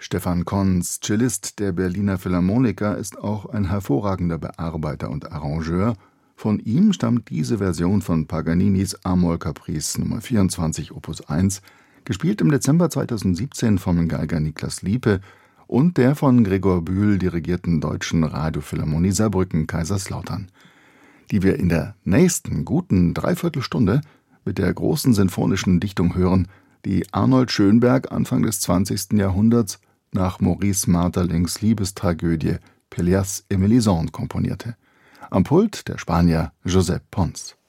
Stefan Kons, Cellist der Berliner Philharmoniker, ist auch ein hervorragender Bearbeiter und Arrangeur. Von ihm stammt diese Version von Paganinis A-Moll-Caprice Nr. 24 Opus 1, gespielt im Dezember 2017 vom Geiger Niklas Liepe und der von Gregor Bühl dirigierten Deutschen Radiophilharmonie Saarbrücken-Kaiserslautern, die wir in der nächsten guten Dreiviertelstunde mit der großen sinfonischen Dichtung hören, die Arnold Schönberg Anfang des 20. Jahrhunderts nach Maurice Maeterlinks Liebestragödie Pelléas et Mélisande komponierte. Am Pult der Spanier Josep Pons.